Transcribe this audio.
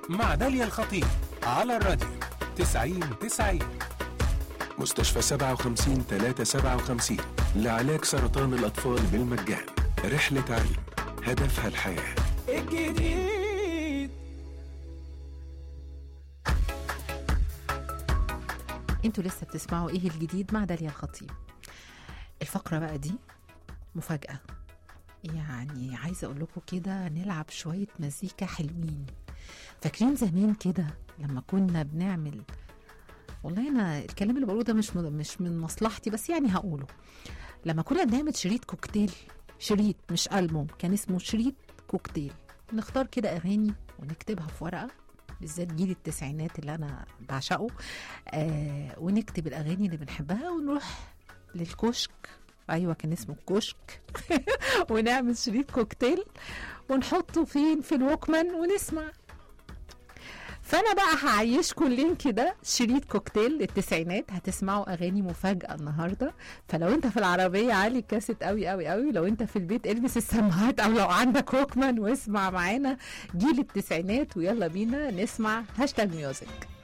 مع داليا الخطيب على الراديو 90-90. مستشفى 57-357 لعلاج سرطان الأطفال بالمجان. رحلة علم هدفها الحياة. الجديد. انتوا لسه بتسمعوا ايه الجديد مع داليا الخطيب. الفقرة بقى دي مفاجأة، يعني عايزة اقول لكم كده نلعب شوية مزيكا حلوين. فاكرين زمان كده لما كنا بنعمل، والله انا الكلام اللي بقوله ده مش من مصلحتي، بس يعني هقوله. لما كنا بنعمل شريط كوكتيل، شريط مش ألبوم، كان اسمه شريط كوكتيل، نختار كده اغاني ونكتبها في ورقة، بالذات جيل التسعينات اللي انا بعشقه، ونكتب الاغاني اللي بنحبها ونروح للكشك، ايوه كان اسمه الكشك ونعمل شريط كوكتيل ونحطه فين؟ في الوكمان ونسمع. فانا بقى هعيشكم اللينك ده، شريط كوكتيل التسعينات، هتسمعوا اغاني مفاجأة النهارده. فلو انت في العربية علي الكاسيت قوي قوي قوي، لو انت في البيت البس السماعات، او لو عندك ووكمان واسمع معانا جيل التسعينات، ويلا بينا نسمع هاشتاج ميوزك.